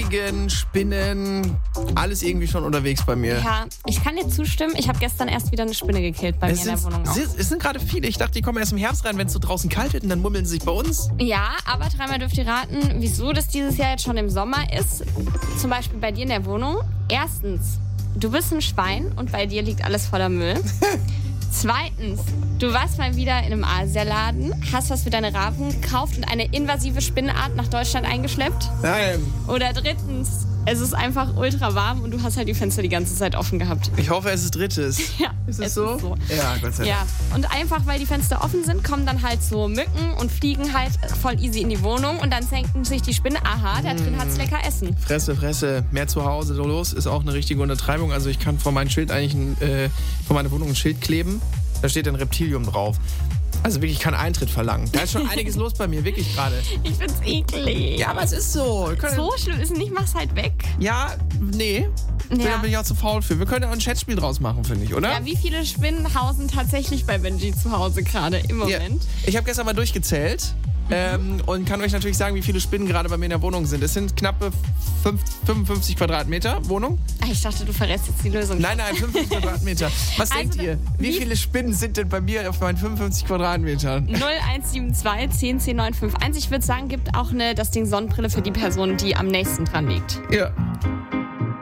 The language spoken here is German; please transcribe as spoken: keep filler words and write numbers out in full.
Fliegen, Spinnen, alles irgendwie schon unterwegs bei mir. Ja, ich kann dir zustimmen. Ich habe gestern erst wieder eine Spinne gekillt bei es mir in sind, der Wohnung auch. Es sind gerade viele. Ich dachte, die kommen erst im Herbst rein, wenn es so draußen kalt wird und dann mummeln sie sich bei uns. Ja, aber dreimal dürft ihr raten, wieso das dieses Jahr jetzt schon im Sommer ist. Zum Beispiel bei dir in der Wohnung. Erstens, du bist ein Schwein und bei dir liegt alles voller Müll. Zweitens, du warst mal wieder in einem Asialaden, hast was für deine Raben gekauft und eine invasive Spinnenart nach Deutschland eingeschleppt. Nein. Oder drittens, es ist einfach ultra warm und du hast halt die Fenster die ganze Zeit offen gehabt. Ich hoffe, es ist drittes. Ja, Ist es, es so? ist so. Ja, Gott sei Dank. Ja, und einfach, weil die Fenster offen sind, kommen dann halt so Mücken und fliegen halt voll easy in die Wohnung und dann senken sich die Spinnen, aha, da drin hat's lecker Essen. Fresse, Fresse, mehr zu Hause so los ist auch eine richtige Untertreibung. Also ich kann vor meinem Schild eigentlich ein, äh, vor meiner Wohnung ein Schild kleben. Da steht ein Reptilium drauf. Also wirklich, ich kann Eintritt verlangen. Da ist schon einiges los bei mir, wirklich gerade. Ich find's eklig. Ja, aber es ist so. Wir können- So schlimm ist es nicht, mach's halt weg. Ja, nee. Ja. Da bin ich auch zu faul für. Wir können ja auch ein Chatspiel draus machen, finde ich, oder? Ja, wie viele Spinnen hausen tatsächlich bei Benji zu Hause gerade im Ja. Moment? Ich habe gestern mal durchgezählt. Ähm, und kann euch natürlich sagen, wie viele Spinnen gerade bei mir in der Wohnung sind. Es sind knappe fünf, fünfundfünfzig Quadratmeter Wohnung. Ah, ich dachte, du verrätst jetzt die Lösung. Nein, nein, fünfundfünfzig Quadratmeter. Was Also denkt da- ihr? Wie, wie- viele Spinnen sind denn bei mir auf meinen fünfundfünfzig Quadratmetern? null eins sieben zwei zehn zehn neun fünf eins. Ich würde sagen, gibt auch eine, das Ding Sonnenbrille für die Person, die am nächsten dran liegt. Ja.